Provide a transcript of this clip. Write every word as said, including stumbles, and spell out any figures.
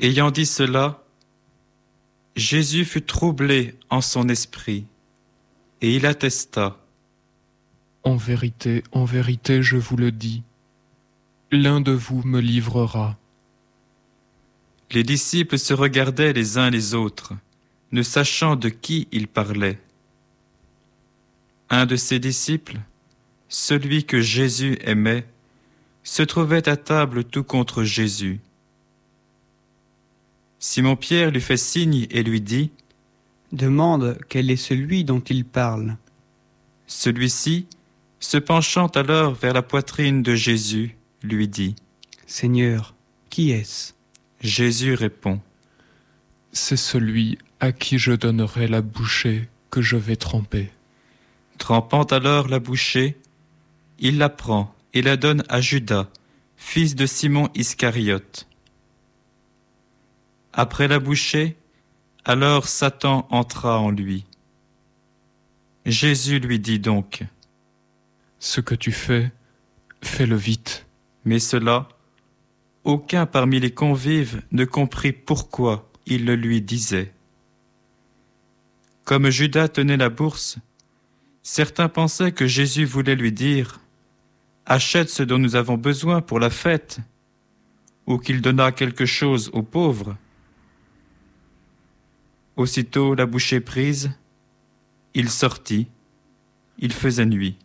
Ayant dit cela, Jésus fut troublé en son esprit, et il attesta. En vérité, en vérité, je vous le dis, l'un de vous me livrera. Les disciples se regardaient les uns les autres, ne sachant de qui il parlait. Un de ses disciples, celui que Jésus aimait, se trouvait à table tout contre Jésus. Simon-Pierre lui fait signe et lui dit : « Demande quel est celui dont il parle. » Celui-ci, se penchant alors vers la poitrine de Jésus, lui dit : « Seigneur, qui est-ce » Jésus répond : « C'est celui à qui je donnerai la bouchée que je vais tremper. » Trempant alors la bouchée, il la prend et la donne à Judas, fils de Simon Iscariote. Après la bouchée, alors Satan entra en lui. Jésus lui dit donc : « Ce que tu fais, fais-le vite. » Mais cela, aucun parmi les convives ne comprit pourquoi il le lui disait. Comme Judas tenait la bourse, certains pensaient que Jésus voulait lui dire : « Achète ce dont nous avons besoin pour la fête », ou qu'il donnât quelque chose aux pauvres. Aussitôt la bouchée prise, il sortit, il faisait nuit.